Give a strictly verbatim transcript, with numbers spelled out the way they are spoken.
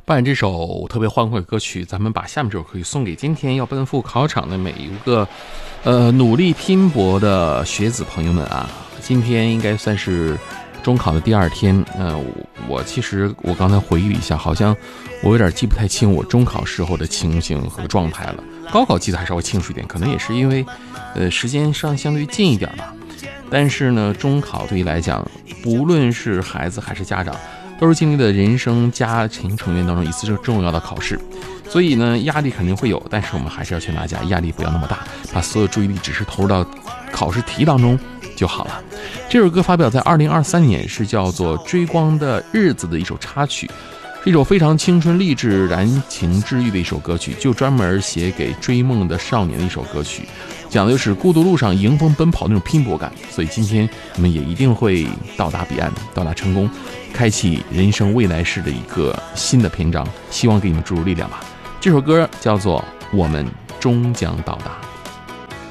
扮演这首特别欢快的歌曲，咱们把下面这首可以送给今天要奔赴考场的每一个呃努力拼搏的学子朋友们啊！今天应该算是中考的第二天，呃，我, 我其实我刚才回忆了一下，好像我有点记不太清我中考时候的情形和状态了。高考记得还稍微清楚一点，可能也是因为呃时间上相对近一点吧。但是呢，中考对于来讲，不论是孩子还是家长，都是经历了人生家庭成员当中一次重要的考试，所以呢，压力肯定会有，但是我们还是要劝大家压力不要那么大，把所有注意力只是投入到考试题当中就好了。这首歌发表在二零二三年，是叫做《追光的日子》的一首插曲，是一首非常青春励志、燃情治愈的一首歌曲，就专门写给追梦的少年的一首歌曲，讲的就是孤独路上迎风奔跑那种拼搏感。所以今天我们也一定会到达彼岸，到达成功，开启人生未来式的一个新的篇章，希望给你们注入力量吧。这首歌叫做《我们终将到达》。